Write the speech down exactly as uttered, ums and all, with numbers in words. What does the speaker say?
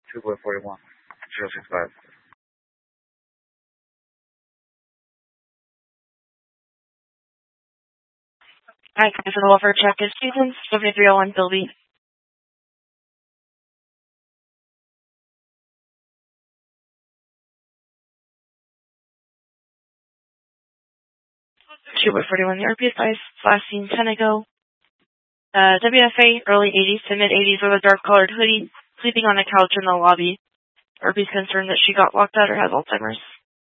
two boy forty-one, zero six five. Hi, for the welfare check is Stevens, seventy-three oh one Bilby. two boy forty-one, the R P S ice, last seen ten ago. Uh, W F A, early eighties to mid eighties with a dark colored hoodie, sleeping on a couch in the lobby. R P's concerned that she got locked out or has Alzheimer's.